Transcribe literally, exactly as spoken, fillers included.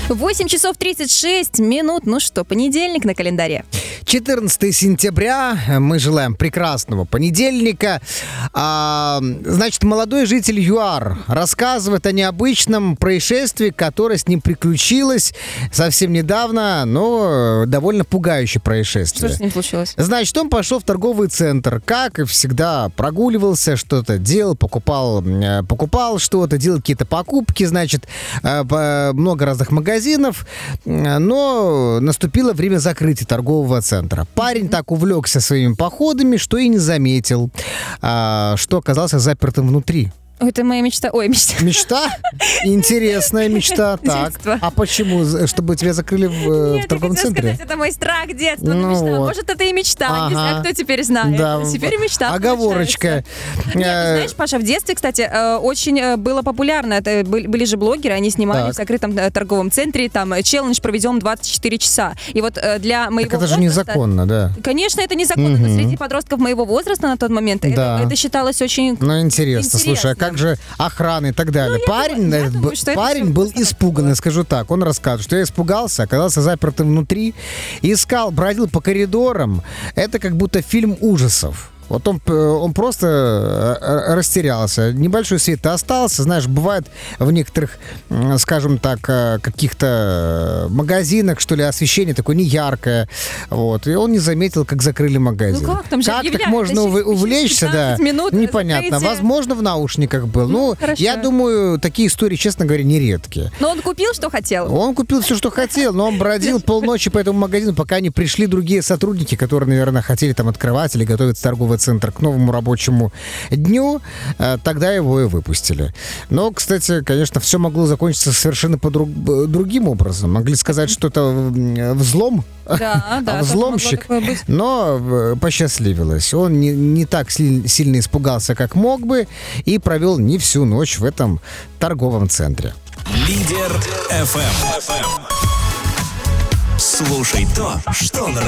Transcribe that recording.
восемь часов тридцать шесть минут. Ну что, понедельник на календаре. четырнадцатое сентября. Мы желаем прекрасного понедельника. А, значит, молодой житель ЮАР рассказывает о необычном происшествии, которое с ним приключилось совсем недавно, но довольно пугающее происшествие. Что с ним случилось? Значит, он пошел в торговый центр, как и всегда, прогуливался, что-то делал, покупал, покупал что-то, делал какие-то покупки, значит, много разных магазинов, но наступило время закрытия торгового центра. Парень mm-hmm. так увлекся своими походами, что и не заметил, что оказался запертым внутри. Это моя мечта. Ой, мечта. Мечта? Интересная мечта. Так. А почему? Чтобы тебя закрыли в, Нет, в торговом я центре? Сказать, это мой страх детства. Ну мечта. Вот. Может, это и мечта. Ага. Не знаю, кто теперь знает. Да. Теперь мечта. Оговорочка. Нет, знаешь, Паша, в детстве, кстати, очень было популярно. Это были же блогеры, они снимали так. в закрытом торговом центре. Там челлендж проведем двадцать четыре часа. И вот для моего Так это возраста, же незаконно, да? Конечно, это незаконно. Угу. Но среди подростков моего возраста на тот момент да. это, это считалось очень Ну, интересно. интересно. Слушай, а как же охрана и так далее? Ну, парень думаю, этот, думаю, что парень был испуган, скажу так. Он рассказывает, что я испугался, оказался запертым внутри, искал, бродил по коридорам. Это как будто фильм ужасов. Вот он, он просто растерялся. Небольшой свет остался. Знаешь, бывает в некоторых, скажем так, каких-то магазинах, что ли, освещение такое неяркое. Вот. И он не заметил, как закрыли магазин. Ну как там же Как так можно ув- увлечься, да? Непонятно. Возможно, в наушниках был. Ну, ну я думаю, такие истории, честно говоря, нередкие. Но он купил, что хотел? Он купил все, что хотел, но он бродил полночи по этому магазину, пока не пришли другие сотрудники, которые, наверное, хотели там открывать или готовить торговый центр к новому рабочему дню, тогда его и выпустили. Но, кстати, конечно, все могло закончиться совершенно по друг, другим образом. Могли сказать, что это взлом, да, да, взломщик, но посчастливилось. Он не, не так сильно испугался, как мог бы, и провел не всю ночь в этом торговом центре. Лидер эф эм. Слушай то, что нравится.